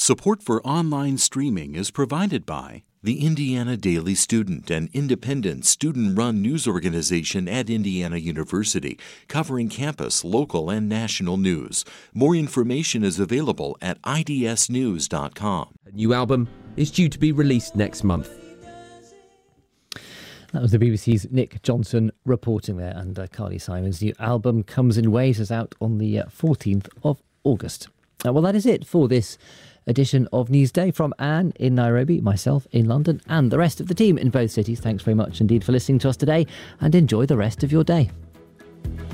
Support for online streaming is provided by the Indiana Daily Student, an independent student-run news organization at Indiana University, covering campus, local, and national news. More information is available at idsnews.com. A new album is due to be released next month. That was the BBC's Nick Johnson reporting there, and Carly Simon's new album Comes in Waves is out on the 14th of August. Well, that is it for this edition of Newsday. From Anne in Nairobi, myself in London, and the rest of the team in both cities, thanks very much indeed for listening to us today, and enjoy the rest of your day.